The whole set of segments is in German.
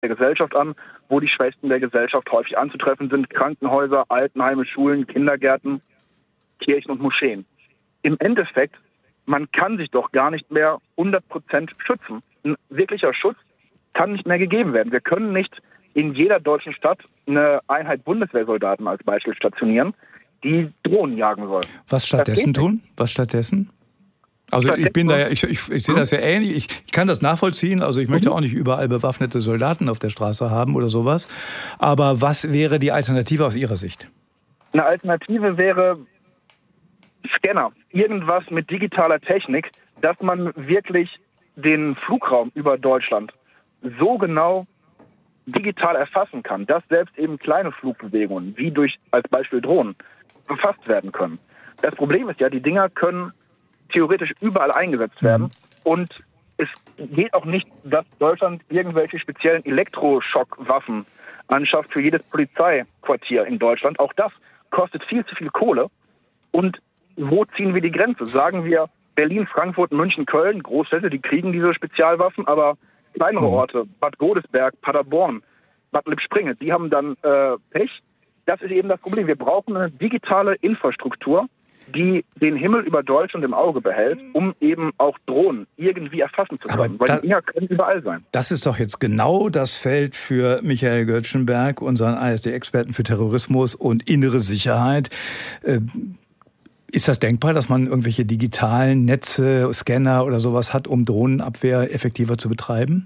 der Gesellschaft an, wo die Schwächsten der Gesellschaft häufig anzutreffen sind. Krankenhäuser, Altenheime, Schulen, Kindergärten, Kirchen und Moscheen. Im Endeffekt, man kann sich doch gar nicht mehr 100% schützen. Ein wirklicher Schutz kann nicht mehr gegeben werden. Wir können nicht in jeder deutschen Stadt eine Einheit Bundeswehrsoldaten als Beispiel stationieren, die Drohnen jagen soll. Was stattdessen tun? Was stattdessen? Also ich bin da ja, ich sehe das ja ähnlich. Ich kann das nachvollziehen. Also ich möchte auch nicht überall bewaffnete Soldaten auf der Straße haben oder sowas. Aber was wäre die Alternative aus Ihrer Sicht? Eine Alternative wäre Scanner. Irgendwas mit digitaler Technik, dass man wirklich den Flugraum über Deutschland so genau digital erfassen kann, dass selbst eben kleine Flugbewegungen, wie durch als Beispiel Drohnen, erfasst werden können. Das Problem ist ja, die Dinger können theoretisch überall eingesetzt werden und es geht auch nicht, dass Deutschland irgendwelche speziellen Elektroschockwaffen anschafft für jedes Polizeiquartier in Deutschland. Auch das kostet viel zu viel Kohle. Und wo ziehen wir die Grenze? Sagen wir Berlin, Frankfurt, München, Köln, Großstädte, die kriegen diese Spezialwaffen, aber kleinere Orte, Bad Godesberg, Paderborn, Bad Lippspringe, die haben dann Pech. Das ist eben das Problem. Wir brauchen eine digitale Infrastruktur, die den Himmel über Deutschland im Auge behält, um eben auch Drohnen irgendwie erfassen zu können. Weil die Dinger können überall sein. Das ist doch jetzt genau das Feld für Michael Göttschenberg, unseren AfD-Experten für Terrorismus und innere Sicherheit. Ist das denkbar, dass man irgendwelche digitalen Netze, Scanner oder sowas hat, um Drohnenabwehr effektiver zu betreiben?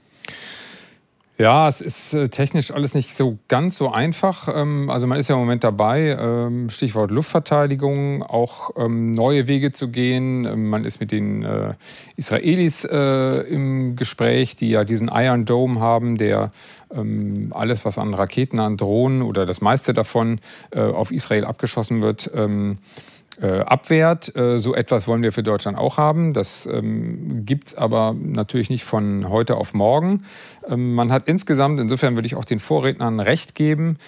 Ja, es ist technisch alles nicht so ganz so einfach. Also man ist ja im Moment dabei, Stichwort Luftverteidigung, auch neue Wege zu gehen. Man ist mit den Israelis im Gespräch, die ja diesen Iron Dome haben, der alles, was an Raketen, an Drohnen oder das meiste davon auf Israel abgeschossen wird, abwehrt. So etwas wollen wir für Deutschland auch haben. Das gibt es aber natürlich nicht von heute auf morgen. Man hat insgesamt, insofern würde ich auch den Vorrednern recht geben,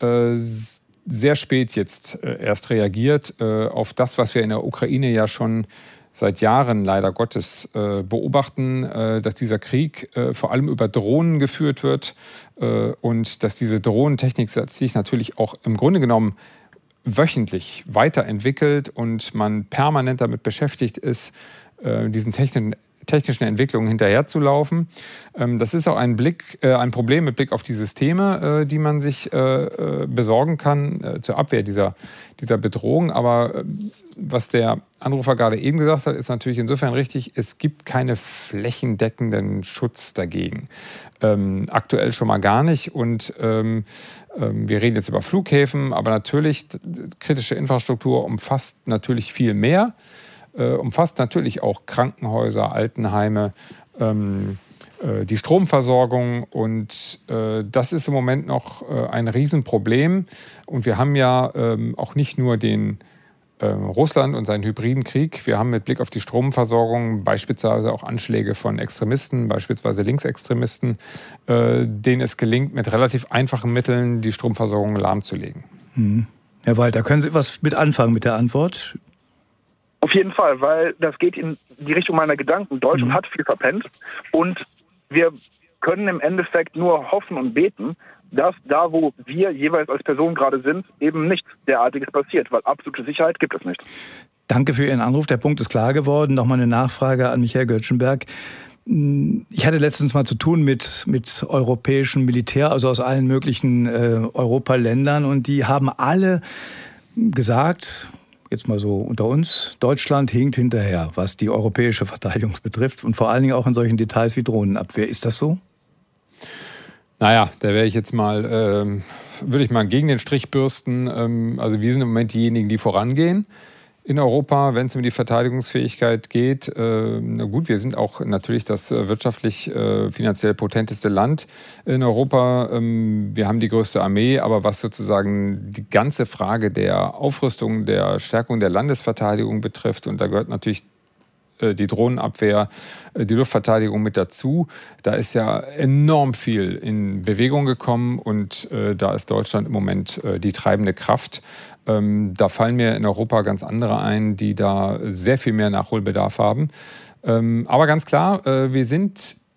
sehr spät jetzt erst reagiert auf das, was wir in der Ukraine ja schon seit Jahren leider Gottes beobachten, dass dieser Krieg vor allem über Drohnen geführt wird und dass diese Drohnentechnik sich natürlich auch im Grunde genommen wöchentlich weiterentwickelt und man permanent damit beschäftigt ist, diesen technischen Entwicklungen hinterherzulaufen. Das ist auch ein Problem mit Blick auf die Systeme, die man sich besorgen kann zur Abwehr dieser Bedrohung. Aber was der Anrufer gerade eben gesagt hat, ist natürlich insofern richtig, es gibt keine flächendeckenden Schutz dagegen. Aktuell schon mal gar nicht. Und wir reden jetzt über Flughäfen, aber natürlich, kritische Infrastruktur umfasst natürlich viel mehr. Umfasst natürlich auch Krankenhäuser, Altenheime, die Stromversorgung und das ist im Moment noch ein Riesenproblem. Und wir haben ja auch nicht nur den Russland und seinen hybriden Krieg. Wir haben mit Blick auf die Stromversorgung beispielsweise auch Anschläge von Extremisten, beispielsweise Linksextremisten, denen es gelingt, mit relativ einfachen Mitteln die Stromversorgung lahmzulegen. Herr Walter, können Sie was mit anfangen mit der Antwort? Auf jeden Fall, weil das geht in die Richtung meiner Gedanken. Deutschland hat viel verpennt und wir können im Endeffekt nur hoffen und beten, dass da, wo wir jeweils als Person gerade sind, eben nichts derartiges passiert, weil absolute Sicherheit gibt es nicht. Danke für Ihren Anruf. Der Punkt ist klar geworden. Nochmal eine Nachfrage an Michael Göttschenberg. Ich hatte letztens mal zu tun mit europäischem Militär, also aus allen möglichen Europaländern, und die haben alle gesagt, jetzt mal so unter uns, Deutschland hinkt hinterher, was die europäische Verteidigung betrifft und vor allen Dingen auch in solchen Details wie Drohnenabwehr. Ist das so? Naja, da wäre ich jetzt mal, würde ich mal gegen den Strich bürsten. Also wir sind im Moment diejenigen, die vorangehen in Europa, wenn es um die Verteidigungsfähigkeit geht. Na gut, wir sind auch natürlich das wirtschaftlich, finanziell potenteste Land in Europa. Wir haben die größte Armee, aber was sozusagen die ganze Frage der Aufrüstung, der Stärkung der Landesverteidigung betrifft, und da gehört natürlich die Drohnenabwehr, die Luftverteidigung mit dazu. Da ist ja enorm viel in Bewegung gekommen und da ist Deutschland im Moment die treibende Kraft. Da fallen mir in Europa ganz andere ein, die da sehr viel mehr Nachholbedarf haben. Aber ganz klar, wir sind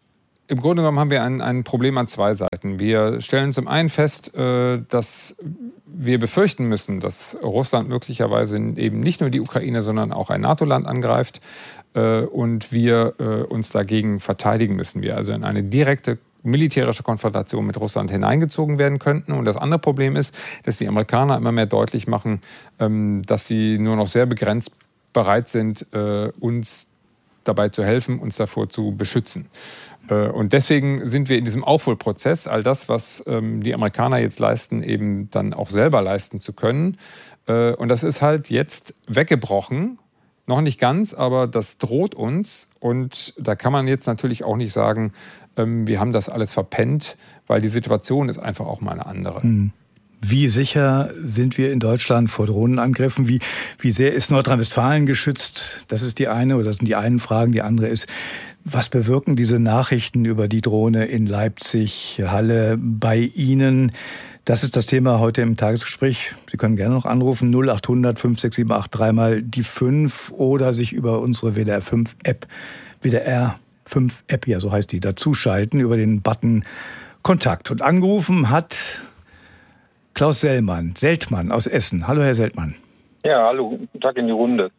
im Grunde genommen haben wir ein Problem an zwei Seiten. Wir stellen zum einen fest, dass wir befürchten müssen, dass Russland möglicherweise eben nicht nur die Ukraine, sondern auch ein NATO-Land angreift und wir uns dagegen verteidigen müssen. Wir also in eine direkte militärische Konfrontation mit Russland hineingezogen werden könnten. Und das andere Problem ist, dass die Amerikaner immer mehr deutlich machen, dass sie nur noch sehr begrenzt bereit sind, uns dabei zu helfen, uns davor zu beschützen. Und deswegen sind wir in diesem Aufholprozess, all das, was die Amerikaner jetzt leisten, eben dann auch selber leisten zu können. Und das ist halt jetzt weggebrochen. Noch nicht ganz, aber das droht uns. Und da kann man jetzt natürlich auch nicht sagen, wir haben das alles verpennt, weil die Situation ist einfach auch mal eine andere. Wie sicher sind wir in Deutschland vor Drohnenangriffen? Wie sehr ist Nordrhein-Westfalen geschützt? Das ist die eine, oder das sind die einen Fragen. Die andere ist, was bewirken diese Nachrichten über die Drohne in Leipzig, Halle bei Ihnen? Das ist das Thema heute im Tagesgespräch. Sie können gerne noch anrufen, 0800 5678 dreimal die 5 oder sich über unsere WDR 5 App, WDR 5 App, ja, so heißt die, dazuschalten über den Button Kontakt. Und angerufen hat Klaus Seltmann aus Essen. Hallo, Herr Seltmann. Ja, hallo, guten Tag in die Runde.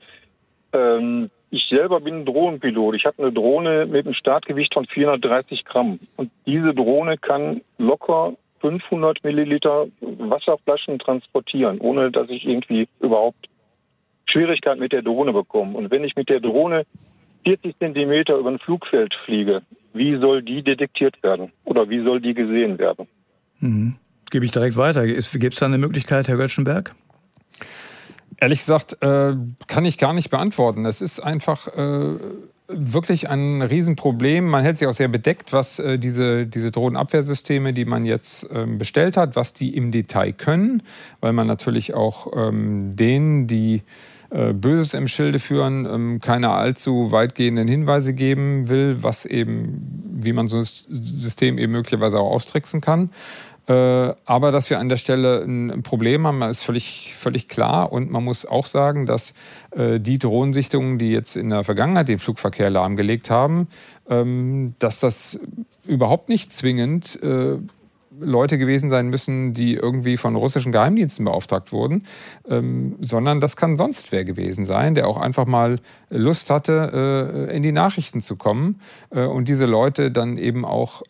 Ich selber bin Drohnenpilot. Ich habe eine Drohne mit einem Startgewicht von 430 Gramm. Und diese Drohne kann locker 500 Milliliter Wasserflaschen transportieren, ohne dass ich irgendwie überhaupt Schwierigkeiten mit der Drohne bekomme. Und wenn ich mit der Drohne 40 Zentimeter über ein Flugfeld fliege, wie soll die detektiert werden? Oder wie soll die gesehen werden? Gebe ich direkt weiter. Gibt es da eine Möglichkeit, Herr Göttschenberg? Ehrlich gesagt, kann ich gar nicht beantworten. Es ist einfach wirklich ein Riesenproblem. Man hält sich auch sehr bedeckt, was diese Drohnenabwehrsysteme, die man jetzt bestellt hat, was die im Detail können, weil man natürlich auch denen, die Böses im Schilde führen, keine allzu weitgehenden Hinweise geben will, was eben, wie man so ein System eben möglicherweise auch austricksen kann. Aber dass wir an der Stelle ein Problem haben, ist völlig klar. Und man muss auch sagen, dass die Drohnensichtungen, die jetzt in der Vergangenheit den Flugverkehr lahmgelegt haben, dass das überhaupt nicht zwingend Leute gewesen sein müssen, die irgendwie von russischen Geheimdiensten beauftragt wurden, sondern das kann sonst wer gewesen sein, der auch einfach mal Lust hatte, in die Nachrichten zu kommen und diese Leute dann eben auch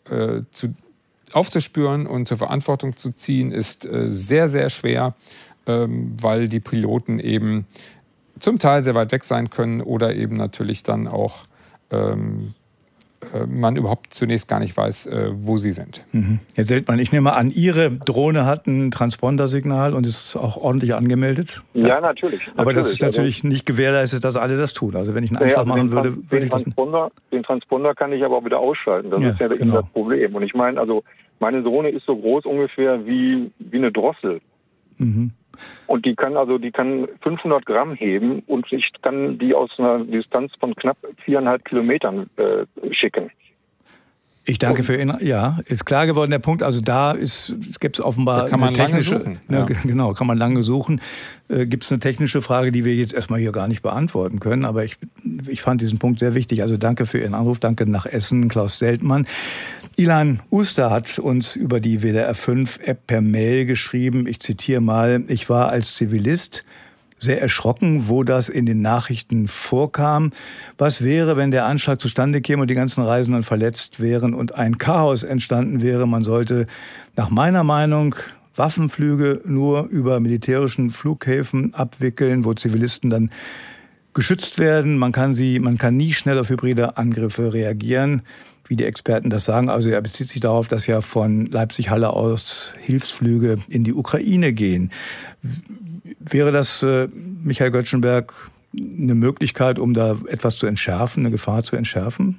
aufzuspüren und zur Verantwortung zu ziehen, ist sehr, sehr schwer, weil die Piloten eben zum Teil sehr weit weg sein können oder eben natürlich dann auch man überhaupt zunächst gar nicht weiß, wo sie sind. Herr Seltmann, ich nehme an, Ihre Drohne hat ein Transpondersignal und ist auch ordentlich angemeldet? Ja, natürlich. Aber das ist natürlich nicht gewährleistet, dass alle das tun. Also wenn ich einen Anschlag machen würde, würde ich das... Den Transponder kann ich aber auch wieder ausschalten. Das ist ja genau das Problem. Und ich meine, also meine Drohne ist so groß ungefähr wie eine Drossel. Und die kann 500 Gramm heben und ich kann die aus einer Distanz von knapp 4,5 Kilometern schicken. Ich danke für Ihnen. Ja, ist klar geworden der Punkt. Also gibt es offenbar kann man eine technische, lange suchen. Ja. Genau, kann man lange suchen. Gibt es eine technische Frage, die wir jetzt erstmal hier gar nicht beantworten können. Aber ich fand diesen Punkt sehr wichtig. Also danke für Ihren Anruf. Danke nach Essen, Klaus Seltmann. Ilan Uster hat uns über die WDR 5 App per Mail geschrieben. Ich zitiere mal: Ich war als Zivilist sehr erschrocken, wo das in den Nachrichten vorkam. Was wäre, wenn der Anschlag zustande käme und die ganzen Reisenden verletzt wären und ein Chaos entstanden wäre? Man sollte nach meiner Meinung Waffenflüge nur über militärischen Flughäfen abwickeln, wo Zivilisten dann geschützt werden. Man kann nie schnell auf hybride Angriffe reagieren, wie die Experten das sagen. Also er bezieht sich darauf, dass ja von Leipzig-Halle aus Hilfsflüge in die Ukraine gehen. Wäre das, Michael Göttschenberg, eine Möglichkeit, um da etwas zu entschärfen, eine Gefahr zu entschärfen?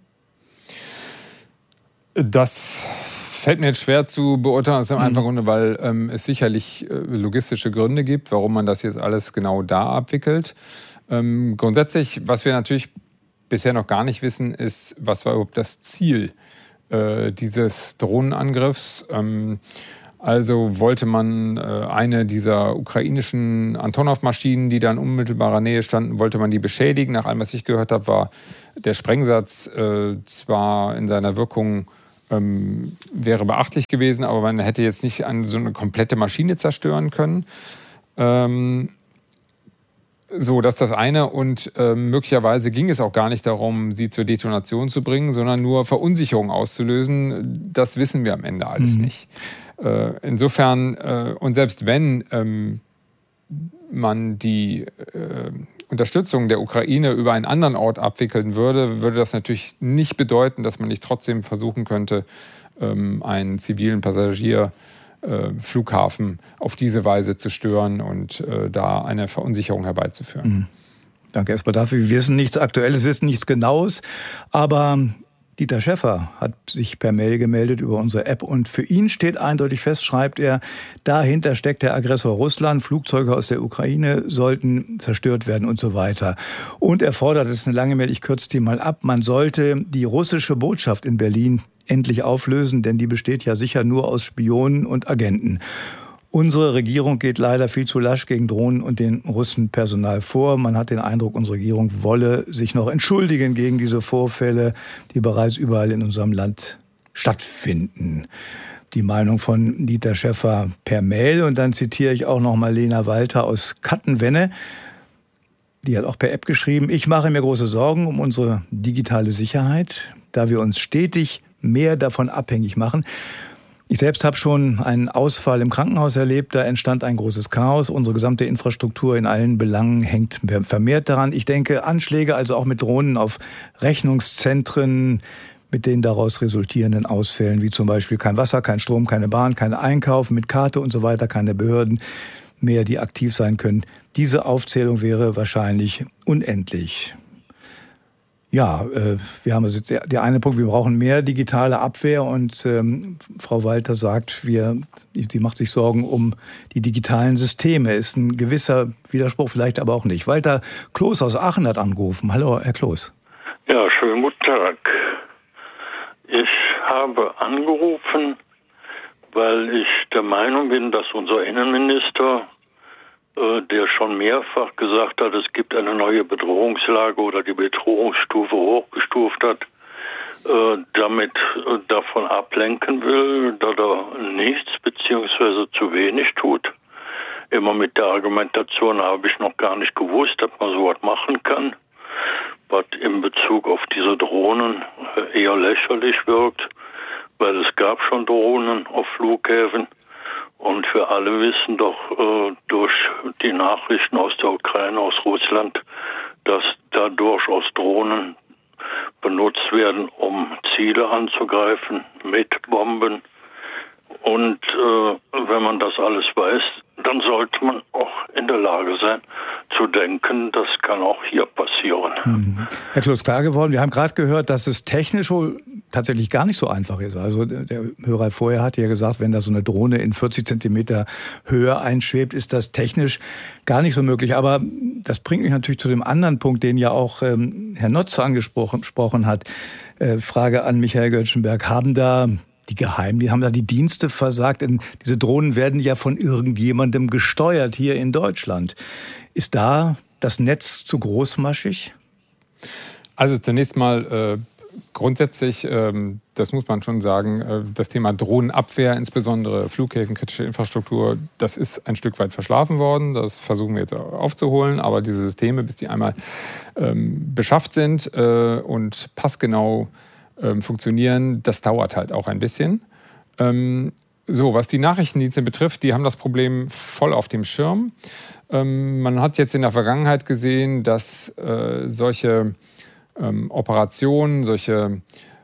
Das fällt mir jetzt schwer zu beurteilen, aus dem einfachen Grunde, weil es sicherlich logistische Gründe gibt, warum man das jetzt alles genau da abwickelt. Grundsätzlich, was wir natürlich bisher noch gar nicht wissen, ist, was war überhaupt das Ziel dieses Drohnenangriffs. Also wollte man eine dieser ukrainischen Antonov-Maschinen, die da in unmittelbarer Nähe standen, wollte man die beschädigen. Nach allem, was ich gehört habe, war der Sprengsatz zwar in seiner Wirkung wäre beachtlich gewesen, aber man hätte jetzt nicht so eine komplette Maschine zerstören können. So, das ist das eine. Und möglicherweise ging es auch gar nicht darum, sie zur Detonation zu bringen, sondern nur Verunsicherung auszulösen. Das wissen wir am Ende alles nicht. Insofern, und selbst wenn man die Unterstützung der Ukraine über einen anderen Ort abwickeln würde, würde das natürlich nicht bedeuten, dass man nicht trotzdem versuchen könnte, einen zivilen Passagierflughafen auf diese Weise zu stören und da eine Verunsicherung herbeizuführen. Danke erstmal dafür. Wir wissen nichts Aktuelles, wissen nichts Genaues, aber Dieter Schäffer hat sich per Mail gemeldet über unsere App und für ihn steht eindeutig fest, schreibt er, dahinter steckt der Aggressor Russland, Flugzeuge aus der Ukraine sollten zerstört werden und so weiter. Und er fordert, das ist eine lange Mail, ich kürze die mal ab, man sollte die russische Botschaft in Berlin endlich auflösen, denn die besteht ja sicher nur aus Spionen und Agenten. Unsere Regierung geht leider viel zu lasch gegen Drohnen und den Russenpersonal vor. Man hat den Eindruck, unsere Regierung wolle sich noch entschuldigen gegen diese Vorfälle, die bereits überall in unserem Land stattfinden. Die Meinung von Dieter Schäffer per Mail. Und dann zitiere ich auch noch mal Lena Walter aus Kattenwenne. Die hat auch per App geschrieben, ich mache mir große Sorgen um unsere digitale Sicherheit, da wir uns stetig mehr davon abhängig machen. Ich selbst habe schon einen Ausfall im Krankenhaus erlebt, da entstand ein großes Chaos. Unsere gesamte Infrastruktur in allen Belangen hängt vermehrt daran. Ich denke, Anschläge, also auch mit Drohnen auf Rechnungszentren, mit den daraus resultierenden Ausfällen, wie zum Beispiel kein Wasser, kein Strom, keine Bahn, kein Einkauf mit Karte und so weiter, keine Behörden mehr, die aktiv sein können. Diese Aufzählung wäre wahrscheinlich unendlich. Ja, wir haben also der eine Punkt, wir brauchen mehr digitale Abwehr und Frau Walter sagt, sie macht sich Sorgen um die digitalen Systeme. Ist ein gewisser Widerspruch, vielleicht aber auch nicht. Walter Kloß aus Aachen hat angerufen. Hallo, Herr Kloß. Ja, schönen guten Tag. Ich habe angerufen, weil ich der Meinung bin, dass unser Innenminister, der schon mehrfach gesagt hat, es gibt eine neue Bedrohungslage oder die Bedrohungsstufe hochgestuft hat, damit davon ablenken will, dass er nichts bzw. zu wenig tut. Immer mit der Argumentation, habe ich noch gar nicht gewusst, dass man sowas machen kann, was in Bezug auf diese Drohnen eher lächerlich wirkt, weil es gab schon Drohnen auf Flughäfen. Und wir alle wissen doch durch die Nachrichten aus der Ukraine, aus Russland, dass da durchaus Drohnen benutzt werden, um Ziele anzugreifen mit Bomben. Und wenn man das alles weiß, dann sollte man auch in der Lage sein, zu denken, das kann auch hier passieren. Herr Kloß, klar geworden, wir haben gerade gehört, dass es technisch wohl tatsächlich gar nicht so einfach ist. Also der Hörer vorher hat ja gesagt, wenn da so eine Drohne in 40 Zentimeter Höhe einschwebt, ist das technisch gar nicht so möglich. Aber das bringt mich natürlich zu dem anderen Punkt, den ja auch Herr Notz angesprochen hat. Frage an Michael Göttschenberg, haben da die Dienste versagt? Denn diese Drohnen werden ja von irgendjemandem gesteuert hier in Deutschland. Ist da das Netz zu großmaschig? Also zunächst mal grundsätzlich, das muss man schon sagen, das Thema Drohnenabwehr, insbesondere Flughäfen, kritische Infrastruktur, das ist ein Stück weit verschlafen worden. Das versuchen wir jetzt aufzuholen. Aber diese Systeme, bis die einmal beschafft sind und passgenau funktionieren, das dauert halt auch ein bisschen. So, was die Nachrichtendienste betrifft, die haben das Problem voll auf dem Schirm. Man hat jetzt in der Vergangenheit gesehen, dass solche Operationen, solche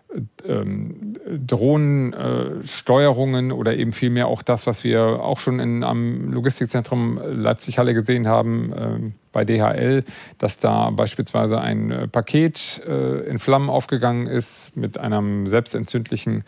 Drohnensteuerungen oder eben vielmehr auch das, was wir auch schon am Logistikzentrum Leipzig-Halle gesehen haben, bei DHL, dass da beispielsweise ein Paket in Flammen aufgegangen ist, mit einem selbstentzündlichen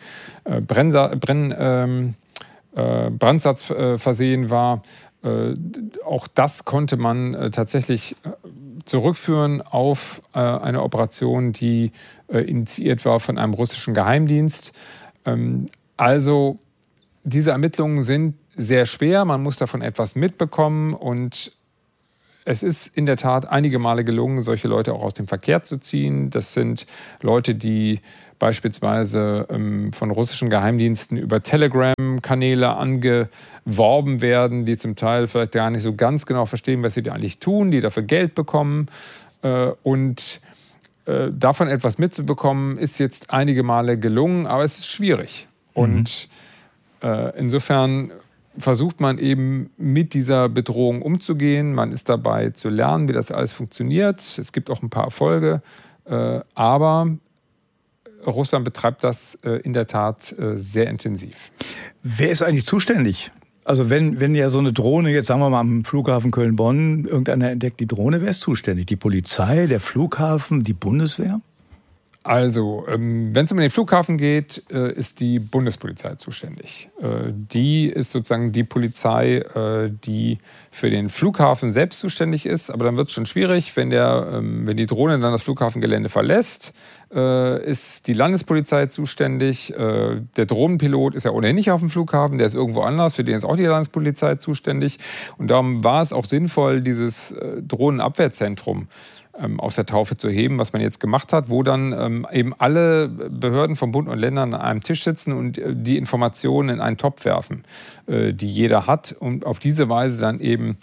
Brandsatz versehen war. Auch das konnte man tatsächlich zurückführen auf eine Operation, die initiiert war von einem russischen Geheimdienst. Also diese Ermittlungen sind sehr schwer. Man muss davon etwas mitbekommen. Und es ist in der Tat einige Male gelungen, solche Leute auch aus dem Verkehr zu ziehen. Das sind Leute, die beispielsweise von russischen Geheimdiensten über Telegram-Kanäle angeworben werden, die zum Teil vielleicht gar nicht so ganz genau verstehen, was sie da eigentlich tun, die dafür Geld bekommen. Und davon etwas mitzubekommen, ist jetzt einige Male gelungen, aber es ist schwierig. Und insofern versucht man eben mit dieser Bedrohung umzugehen. Man ist dabei zu lernen, wie das alles funktioniert. Es gibt auch ein paar Erfolge, aber Russland betreibt das in der Tat sehr intensiv. Wer ist eigentlich zuständig? Also wenn ja so eine Drohne, jetzt sagen wir mal am Flughafen Köln-Bonn, irgendeiner entdeckt die Drohne, wer ist zuständig? Die Polizei, der Flughafen, die Bundeswehr? Also, wenn es um den Flughafen geht, ist die Bundespolizei zuständig. Die ist sozusagen die Polizei, die für den Flughafen selbst zuständig ist. Aber dann wird es schon schwierig, wenn die Drohne dann das Flughafengelände verlässt, ist die Landespolizei zuständig. Der Drohnenpilot ist ja ohnehin nicht auf dem Flughafen, der ist irgendwo anders, für den ist auch die Landespolizei zuständig. Und darum war es auch sinnvoll, dieses Drohnenabwehrzentrum aus der Taufe zu heben, was man jetzt gemacht hat, wo dann eben alle Behörden von Bund und Ländern an einem Tisch sitzen und die Informationen in einen Topf werfen, die jeder hat, um auf diese Weise dann eben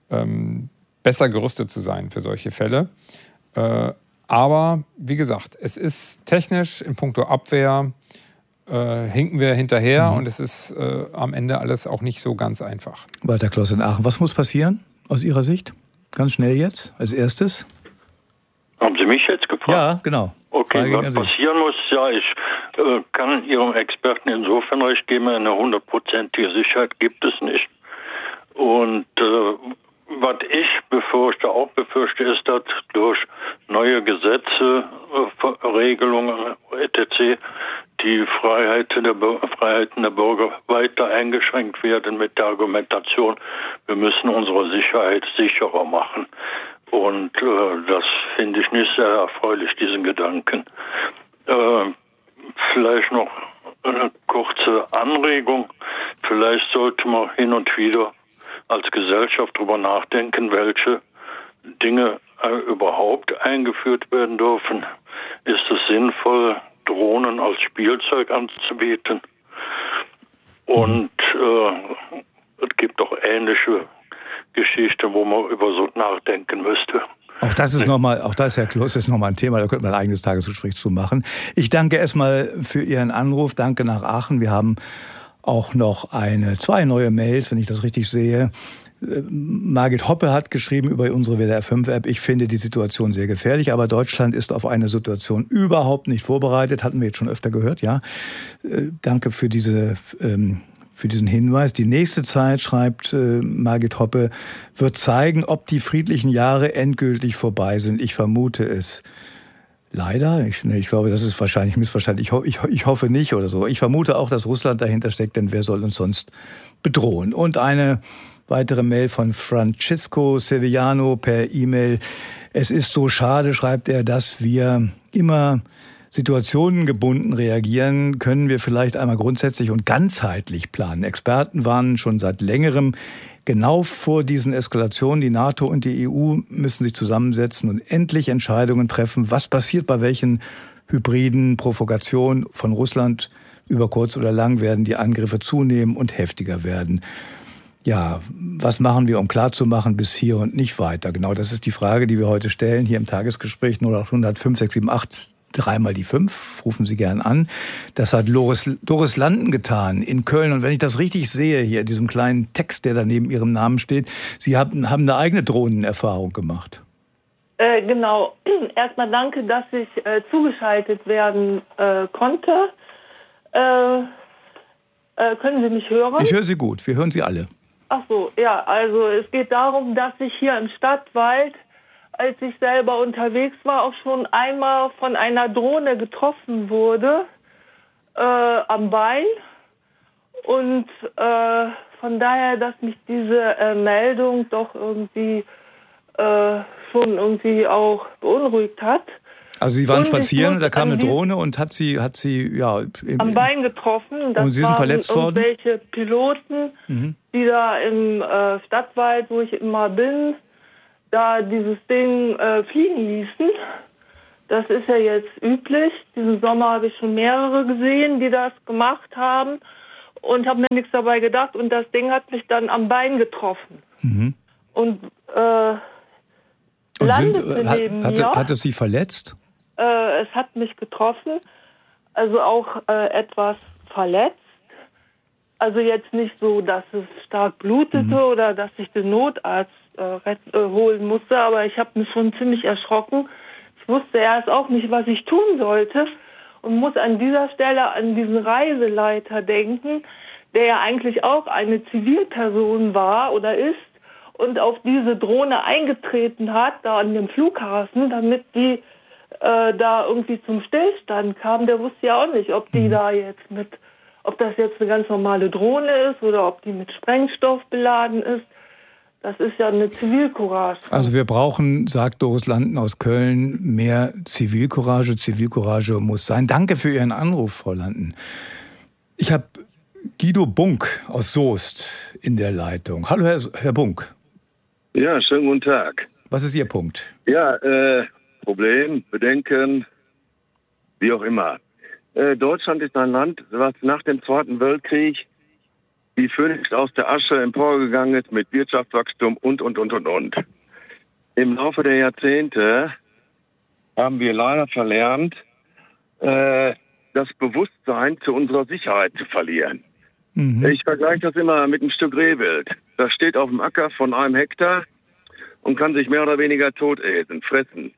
besser gerüstet zu sein für solche Fälle. Aber wie gesagt, es ist technisch in puncto Abwehr hinken wir hinterher und es ist am Ende alles auch nicht so ganz einfach. Walter Kloss in Aachen, was muss passieren aus Ihrer Sicht? Ganz schnell jetzt, als erstes? Haben Sie mich jetzt gefragt? Ja, genau. Okay, was passieren muss, ja, ich kann Ihrem Experten insofern recht geben, eine 100%ige Sicherheit gibt es nicht. Und was ich befürchte, ist, dass durch neue Gesetze, Regelungen, etc., die Freiheiten der Bürger weiter eingeschränkt werden mit der Argumentation, wir müssen unsere Sicherheit sicherer machen. Und das finde ich nicht sehr erfreulich, diesen Gedanken. Vielleicht noch eine kurze Anregung. Vielleicht sollte man hin und wieder als Gesellschaft darüber nachdenken, welche Dinge überhaupt eingeführt werden dürfen. Ist es sinnvoll, Drohnen als Spielzeug anzubieten? Und es gibt auch ähnliche Geschichte, wo man über so nachdenken müsste. Auch das ist Herr Kloss, ist nochmal ein Thema, da könnte man ein eigenes Tagesgespräch zu machen. Ich danke erstmal für Ihren Anruf, danke nach Aachen. Wir haben auch noch zwei neue Mails, wenn ich das richtig sehe. Margit Hoppe hat geschrieben über unsere WDR 5-App, ich finde die Situation sehr gefährlich, aber Deutschland ist auf eine Situation überhaupt nicht vorbereitet, hatten wir jetzt schon öfter gehört, ja. Danke für diesen Hinweis. Die nächste Zeit, schreibt Margit Hoppe, wird zeigen, ob die friedlichen Jahre endgültig vorbei sind. Ich vermute es. Leider. Ich glaube, das ist wahrscheinlich missverständlich. Ich hoffe nicht oder so. Ich vermute auch, dass Russland dahinter steckt, denn wer soll uns sonst bedrohen? Und eine weitere Mail von Francisco Sevillano per E-Mail. Es ist so schade, schreibt er, dass wir immer situationengebunden reagieren, können wir vielleicht einmal grundsätzlich und ganzheitlich planen. Experten warnen schon seit längerem genau vor diesen Eskalationen. Die NATO und die EU müssen sich zusammensetzen und endlich Entscheidungen treffen, was passiert bei welchen hybriden Provokationen von Russland. Über kurz oder lang werden die Angriffe zunehmen und heftiger werden. Ja, was machen wir, um klarzumachen, bis hier und nicht weiter? Genau, das ist die Frage, die wir heute stellen, hier im Tagesgespräch 0800 5678 dreimal die 5, rufen Sie gern an. Das hat Doris Landen getan in Köln. Und wenn ich das richtig sehe, hier in diesem kleinen Text, der da neben Ihrem Namen steht, Sie haben eine eigene Drohnenerfahrung gemacht. Genau. Erstmal danke, dass ich zugeschaltet werden konnte. Können Sie mich hören? Ich höre Sie gut. Wir hören Sie alle. Ach so, ja. Also es geht darum, dass ich hier im Stadtwald, als ich selber unterwegs war, auch schon einmal von einer Drohne getroffen wurde am Bein. Und von daher, dass mich diese Meldung doch irgendwie schon irgendwie auch beunruhigt hat. Also Sie waren spazieren und da kam eine Drohne und hat Sie am Bein getroffen. Das und Sie sind verletzt worden? Irgendwelche Piloten, die da im Stadtwald, wo ich immer bin, da dieses Ding fliegen ließen. Das ist ja jetzt üblich. Diesen Sommer habe ich schon mehrere gesehen, die das gemacht haben und habe mir nichts dabei gedacht. Und das Ding hat mich dann am Bein getroffen. Und landete neben mir. Hat es Sie verletzt? Es hat mich getroffen, also auch etwas verletzt. Also jetzt nicht so, dass es stark blutete oder dass ich den Notarzt holen musste, aber ich habe mich schon ziemlich erschrocken. Ich wusste erst auch nicht, was ich tun sollte und muss an dieser Stelle an diesen Reiseleiter denken, der ja eigentlich auch eine Zivilperson war oder ist und auf diese Drohne eingetreten hat, da an dem Flughafen, damit die da irgendwie zum Stillstand kam. Der wusste ja auch nicht, ob die da jetzt ob das jetzt eine ganz normale Drohne ist oder ob die mit Sprengstoff beladen ist. Das ist ja eine Zivilcourage. Also wir brauchen, sagt Doris Landen aus Köln, mehr Zivilcourage. Zivilcourage muss sein. Danke für Ihren Anruf, Frau Landen. Ich habe Guido Bunk aus Soest in der Leitung. Hallo, Herr Bunk. Ja, schönen guten Tag. Was ist Ihr Punkt? Ja, Problem, Bedenken, wie auch immer. Deutschland ist ein Land, was nach dem Zweiten Weltkrieg wie Phönix aus der Asche emporgegangen ist mit Wirtschaftswachstum und. Im Laufe der Jahrzehnte haben wir leider verlernt, das Bewusstsein zu unserer Sicherheit zu verlieren. Ich vergleiche das immer mit einem Stück Rehwild. Das steht auf dem Acker von 1 Hektar und kann sich mehr oder weniger tot fressen.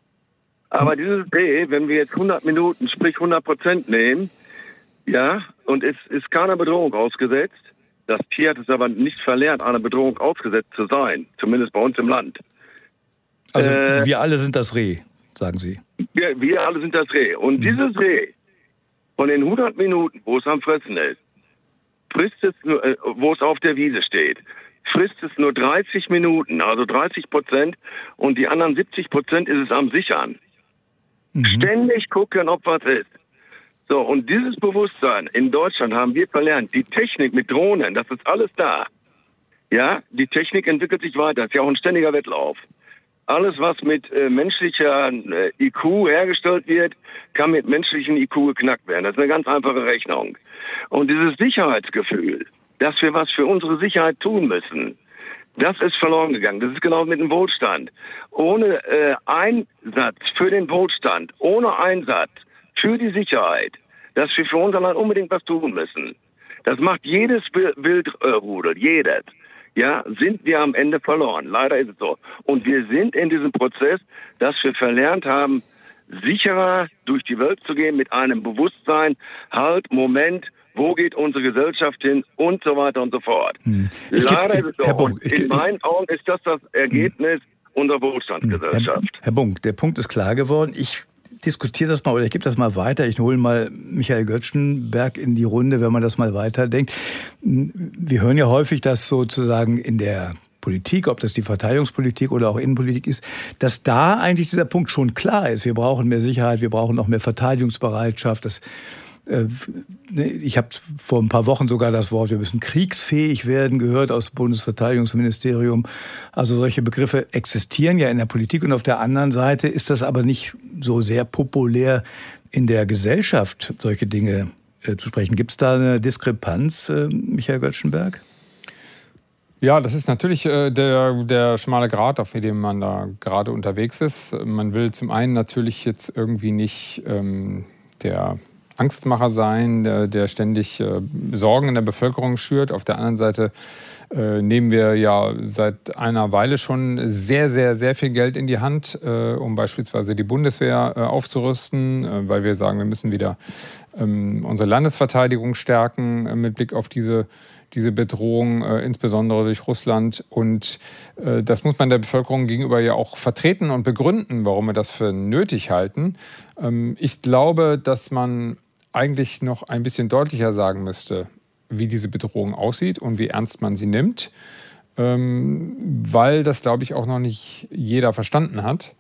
Aber dieses Reh, wenn wir jetzt 100 Minuten, sprich 100% nehmen, ja, und es ist keiner Bedrohung ausgesetzt, das Tier hat es aber nicht verlernt, einer Bedrohung ausgesetzt zu sein, zumindest bei uns im Land. Also wir alle sind das Reh, sagen Sie. Wir alle sind das Reh. Und dieses Reh, von den 100 Minuten, wo es am Fressen ist, frisst es nur, wo es auf der Wiese steht, frisst es nur 30 Minuten, also 30%, und die anderen 70% ist es am Sichern. Ständig gucken, ob was ist. So, und dieses Bewusstsein in Deutschland haben wir verlernt. Die Technik mit Drohnen, das ist alles da. Ja, die Technik entwickelt sich weiter. Das ist ja auch ein ständiger Wettlauf. Alles, was mit menschlicher IQ hergestellt wird, kann mit menschlichem IQ geknackt werden. Das ist eine ganz einfache Rechnung. Und dieses Sicherheitsgefühl, dass wir was für unsere Sicherheit tun müssen, das ist verloren gegangen. Das ist genau mit dem Wohlstand. Ohne Einsatz für den Wohlstand, ohne Einsatz für die Sicherheit, dass wir für unser Land unbedingt was tun müssen. Das macht jedes Wildrudel, jedes. Ja, sind wir am Ende verloren. Leider ist es so. Und wir sind in diesem Prozess, dass wir verlernt haben, sicherer durch die Welt zu gehen mit einem Bewusstsein, halt, Moment, wo geht unsere Gesellschaft hin und so weiter und so fort. Leider ist es so. Herr Bunk, in meinen Augen ist das Ergebnis unserer Wohlstandsgesellschaft. Herr Bunk, der Punkt ist klar geworden. Ich diskutiere das mal oder ich gebe das mal weiter. Ich hole mal Michael Göttschenberg in die Runde, wenn man das mal weiterdenkt. Wir hören ja häufig, dass sozusagen in der Politik, ob das die Verteidigungspolitik oder auch Innenpolitik ist, dass da eigentlich dieser Punkt schon klar ist. Wir brauchen mehr Sicherheit, wir brauchen noch mehr Verteidigungsbereitschaft. Ich habe vor ein paar Wochen sogar das Wort, wir müssen kriegsfähig werden, gehört aus dem Bundesverteidigungsministerium. Also solche Begriffe existieren ja in der Politik und auf der anderen Seite ist das aber nicht so sehr populär in der Gesellschaft, solche Dinge zu sprechen. Gibt es da eine Diskrepanz, Michael Göttschenberg? Ja, das ist natürlich der schmale Grat, auf dem man da gerade unterwegs ist. Man will zum einen natürlich jetzt irgendwie nicht der Angstmacher sein, der ständig Sorgen in der Bevölkerung schürt. Auf der anderen Seite nehmen wir ja seit einer Weile schon sehr, sehr, sehr viel Geld in die Hand, um beispielsweise die Bundeswehr aufzurüsten, weil wir sagen, wir müssen wieder unsere Landesverteidigung stärken mit Blick auf diese Bedrohung, insbesondere durch Russland. Und das muss man der Bevölkerung gegenüber ja auch vertreten und begründen, warum wir das für nötig halten. Ich glaube, dass man eigentlich noch ein bisschen deutlicher sagen müsste, wie diese Bedrohung aussieht und wie ernst man sie nimmt, weil das, glaube ich, auch noch nicht jeder verstanden hat.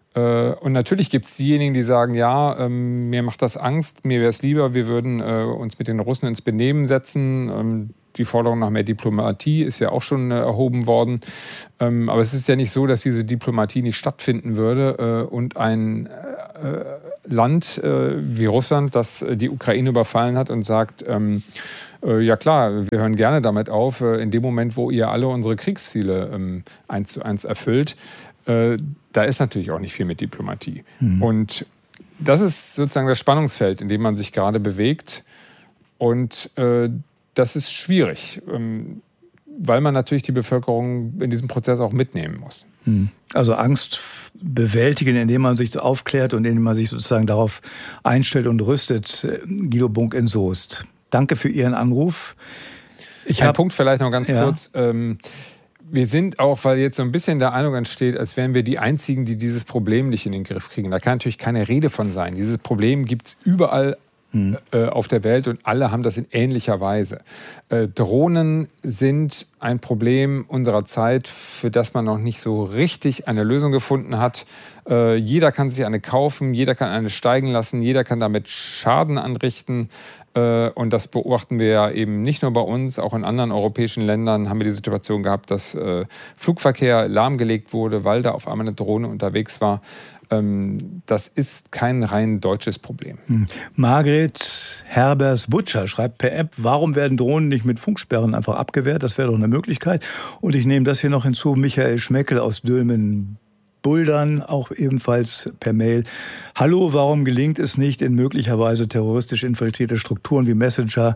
Und natürlich gibt es diejenigen, die sagen, ja, mir macht das Angst, mir wäre es lieber, wir würden uns mit den Russen ins Benehmen setzen. Die Forderung nach mehr Diplomatie ist ja auch schon erhoben worden. Aber es ist ja nicht so, dass diese Diplomatie nicht stattfinden würde und ein Land wie Russland, das die Ukraine überfallen hat und sagt, ja klar, wir hören gerne damit auf, in dem Moment, wo ihr alle unsere Kriegsziele 1:1 erfüllt, da ist natürlich auch nicht viel mit Diplomatie. Und das ist sozusagen das Spannungsfeld, in dem man sich gerade bewegt. Und das ist schwierig, weil man natürlich die Bevölkerung in diesem Prozess auch mitnehmen muss. Also Angst bewältigen, indem man sich aufklärt und indem man sich sozusagen darauf einstellt und rüstet. Guido Bunk in Soest. Danke für Ihren Anruf. Ein Punkt vielleicht noch ganz kurz. Wir sind auch, weil jetzt so ein bisschen der Eindruck entsteht, als wären wir die Einzigen, die dieses Problem nicht in den Griff kriegen. Da kann natürlich keine Rede von sein. Dieses Problem gibt es überall auf der Welt und alle haben das in ähnlicher Weise. Drohnen sind ein Problem unserer Zeit, für das man noch nicht so richtig eine Lösung gefunden hat. Jeder kann sich eine kaufen, jeder kann eine steigen lassen, jeder kann damit Schaden anrichten. Und das beobachten wir ja eben nicht nur bei uns, auch in anderen europäischen Ländern haben wir die Situation gehabt, dass Flugverkehr lahmgelegt wurde, weil da auf einmal eine Drohne unterwegs war. Das ist kein rein deutsches Problem. Margret Herbers-Butcher schreibt per App, warum werden Drohnen nicht mit Funksperren einfach abgewehrt? Das wäre doch eine Möglichkeit. Und ich nehme das hier noch hinzu, Michael Schmeckel aus Dülmen-Buldern, auch ebenfalls per Mail. Hallo, warum gelingt es nicht, in möglicherweise terroristisch infiltrierte Strukturen wie Messenger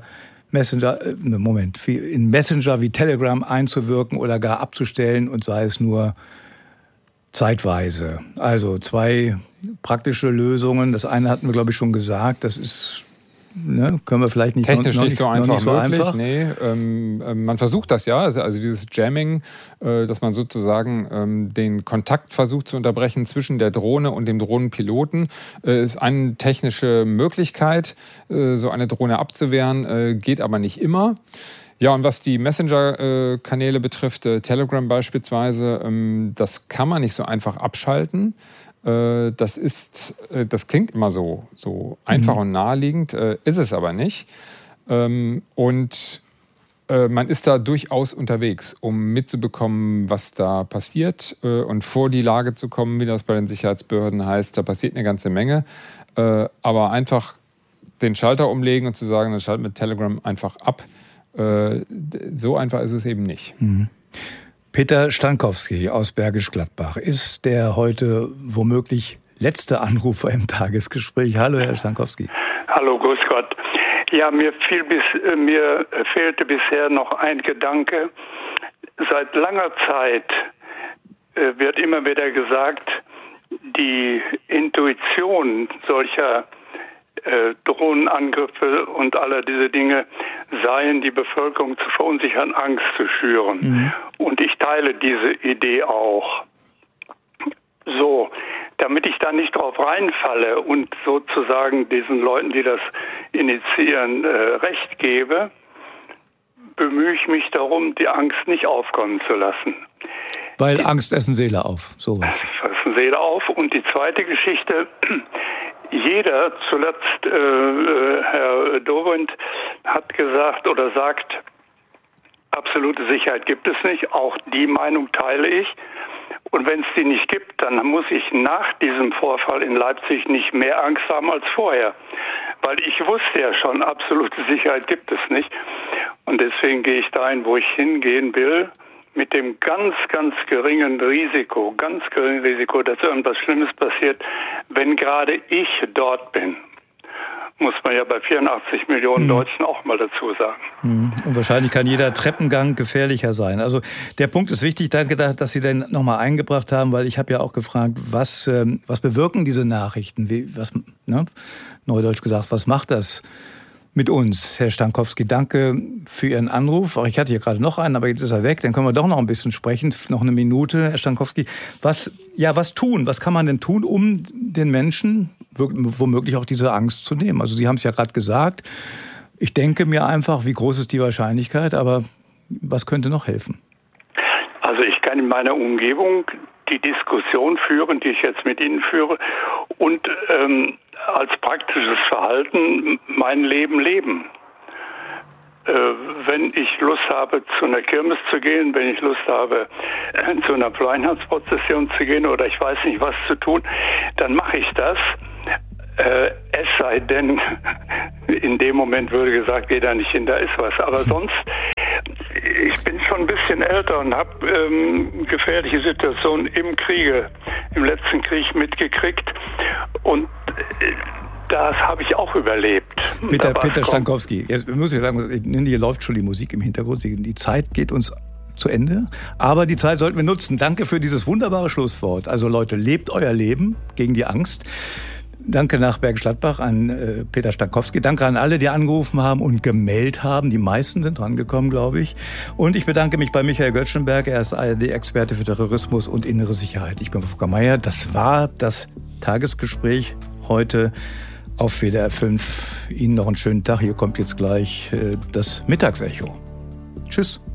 wie Telegram einzuwirken oder gar abzustellen und sei es nur zeitweise. Also 2 praktische Lösungen. Das eine hatten wir, glaube ich, schon gesagt. Das ist, können wir vielleicht nicht technisch nicht so einfach möglich. Einfach. Nee, man versucht das ja. Also dieses Jamming, dass man sozusagen den Kontakt versucht zu unterbrechen zwischen der Drohne und dem Drohnenpiloten, ist eine technische Möglichkeit, so eine Drohne abzuwehren, geht aber nicht immer. Ja, und was die Messenger-Kanäle betrifft, Telegram beispielsweise, das kann man nicht so einfach abschalten. Das klingt immer so einfach und naheliegend, ist es aber nicht. Und man ist da durchaus unterwegs, um mitzubekommen, was da passiert und vor die Lage zu kommen, wie das bei den Sicherheitsbehörden heißt. Da passiert eine ganze Menge. Aber einfach den Schalter umlegen und zu sagen, dann schalten wir Telegram einfach ab. So einfach ist es eben nicht. Peter Stankowski aus Bergisch Gladbach ist der heute womöglich letzte Anrufer im Tagesgespräch. Hallo, Herr Stankowski. Hallo, grüß Gott. Ja, mir fehlte bisher noch ein Gedanke. Seit langer Zeit wird immer wieder gesagt, die Intuition solcher Drohnenangriffe und alle diese Dinge seien, die Bevölkerung zu verunsichern, Angst zu schüren. Und ich teile diese Idee auch. So, damit ich da nicht drauf reinfalle und sozusagen diesen Leuten, die das initiieren, Recht gebe, bemühe ich mich darum, die Angst nicht aufkommen zu lassen. Weil Angst essen Seele auf, sowas. Essen Seele auf. Und die zweite Geschichte, jeder, zuletzt Herr Dobrindt, hat gesagt oder sagt, absolute Sicherheit gibt es nicht. Auch die Meinung teile ich. Und wenn es die nicht gibt, dann muss ich nach diesem Vorfall in Leipzig nicht mehr Angst haben als vorher. Weil ich wusste ja schon, absolute Sicherheit gibt es nicht. Und deswegen gehe ich dahin, wo ich hingehen will, mit dem ganz, ganz geringen Risiko, dass irgendwas Schlimmes passiert, wenn gerade ich dort bin. Muss man ja bei 84 Millionen Deutschen auch mal dazu sagen. Und wahrscheinlich kann jeder Treppengang gefährlicher sein. Also der Punkt ist wichtig. Danke, dass Sie den nochmal eingebracht haben, weil ich habe ja auch gefragt, was bewirken diese Nachrichten? Neudeutsch gesagt, was macht das mit uns, Herr Stankowski? Danke für Ihren Anruf. Ich hatte hier gerade noch einen, aber jetzt ist er weg. Dann können wir doch noch ein bisschen sprechen. Noch eine Minute, Herr Stankowski. Was tun? Was kann man denn tun, um den Menschen womöglich auch diese Angst zu nehmen? Also Sie haben es ja gerade gesagt. Ich denke mir einfach, wie groß ist die Wahrscheinlichkeit, aber was könnte noch helfen? Also ich kann in meiner Umgebung die Diskussion führen, die ich jetzt mit Ihnen führe, und als praktisches Verhalten mein Leben leben. Wenn ich Lust habe, zu einer Kirmes zu gehen, wenn ich Lust habe, zu einer Weihnachtsprozession zu gehen oder ich weiß nicht, was zu tun, dann mache ich das. Es sei denn, in dem Moment würde gesagt, geh da nicht hin, da ist was. Aber sonst, ich bin schon ein bisschen älter und habe gefährliche Situationen im letzten Krieg mitgekriegt. Und das habe ich auch überlebt. Peter Stankowski, jetzt muss ich sagen, hier läuft schon die Musik im Hintergrund. Die Zeit geht uns zu Ende, aber die Zeit sollten wir nutzen. Danke für dieses wunderbare Schlusswort. Also Leute, lebt euer Leben gegen die Angst. Danke nach Bergisch Gladbach an Peter Stankowski. Danke an alle, die angerufen haben und gemeldet haben. Die meisten sind drangekommen, glaube ich. Und ich bedanke mich bei Michael Göttschenberg. Er ist ARD-Experte für Terrorismus und innere Sicherheit. Ich bin Wolfgang Mayer. Das war das Tagesgespräch heute auf WDR 5. Ihnen noch einen schönen Tag. Hier kommt jetzt gleich das Mittagsecho. Tschüss.